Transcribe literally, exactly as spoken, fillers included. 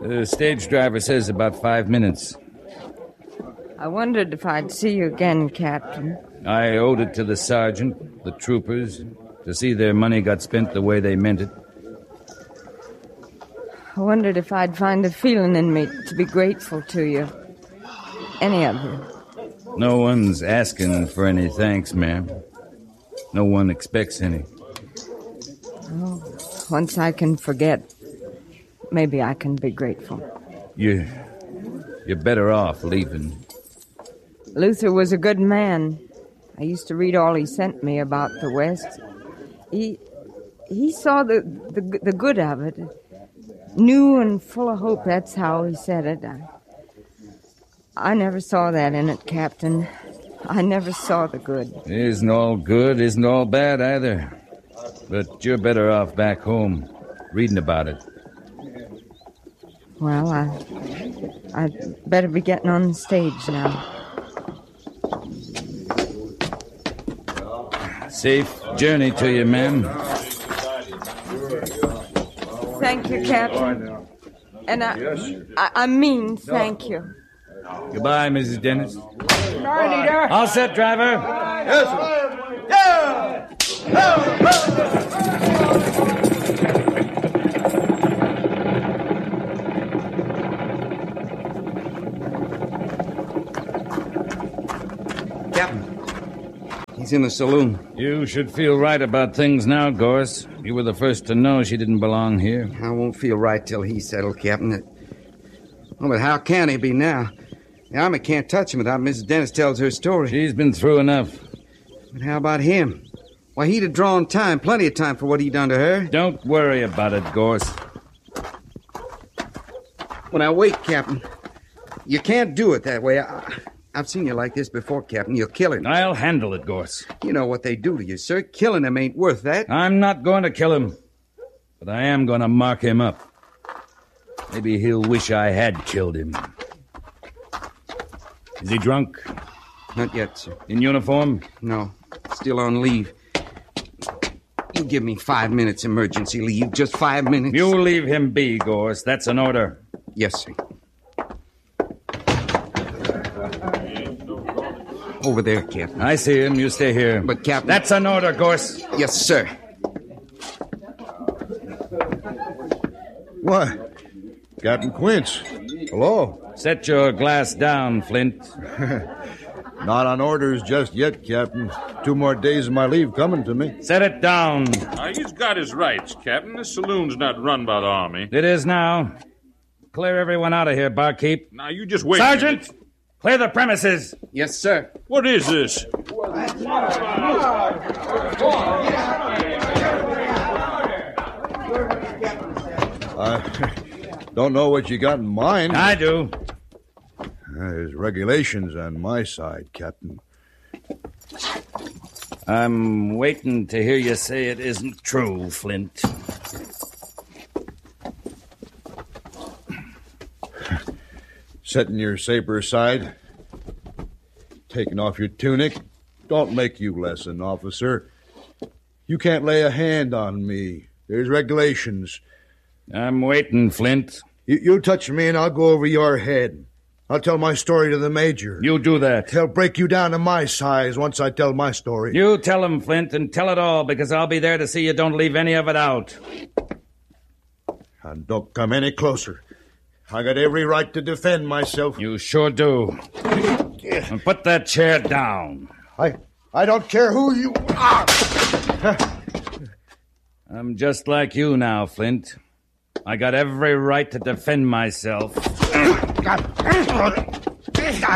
The stage driver says about five minutes. I wondered if I'd see you again, Captain. I owed it to the sergeant, the troopers, to see their money got spent the way they meant it. I wondered if I'd find a feeling in me to be grateful to you. Any of you. No one's asking for any thanks, ma'am. No one expects any. Oh, once I can forget, maybe I can be grateful. You, you're better off leaving. Luther was a good man. I used to read all he sent me about the West. He he saw the, the, the good of it. New and full of hope, that's how he said it. I, I never saw that in it, Captain. I never saw the good. Isn't all good, isn't all bad either. But you're better off back home, reading about it. Well, I, I'd better be getting on the stage now. Safe journey to you, ma'am. Thank you, Captain. And I, I, I mean thank you. Goodbye, Missus Dennis. Good night, Eater. All set, driver. Yes, sir. Yeah! Captain, he's in the saloon. You should feel right about things now, Gorse. You were the first to know she didn't belong here. I won't feel right till he's settled, Captain. Oh, but how can he be now? The Army can't touch him without Missus Dennis tells her story. She's been through enough. But how about him? Why, he'd have drawn time, plenty of time for what he'd done to her. Don't worry about it, Gorse. When I wait, Captain, you can't do it that way. I, I've seen you like this before, Captain. You'll kill him. I'll handle it, Gorse. You know what they do to you, sir. Killing him ain't worth that. I'm not going to kill him, but I am going to mark him up. Maybe he'll wish I had killed him. Is he drunk? Not yet, sir. In uniform? No. Still on leave. You give me five minutes emergency leave. Just five minutes. You leave him be, Gorse. That's an order. Yes, sir. Over there, Captain. I see him. You stay here. But, Captain... That's an order, Gorse. Yes, sir. What? Captain Quince. Hello. Set your glass down, Flint. Not on orders just yet, Captain. Two more days of my leave coming to me. Set it down. Uh, he's got his rights, Captain. This saloon's not run by the Army. It is now. Clear everyone out of here, barkeep. Now, you just wait. Sergeant, clear the premises. Yes, sir. What is this? I don't know what you got in mind. I do. There's regulations on my side, Captain. I'm waiting to hear you say it isn't true, Flint. Setting your saber aside, taking off your tunic, don't make you less an officer. You can't lay a hand on me. There's regulations. I'm waiting, Flint. You, you touch me and I'll go over your head. I'll tell my story to the major. You do that. He'll break you down to my size once I tell my story. You tell him, Flint, and tell it all, because I'll be there to see you don't leave any of it out. And don't come any closer. I got every right to defend myself. You sure do. And put that chair down. I I don't care who you are. I'm just like you now, Flint. I got every right to defend myself.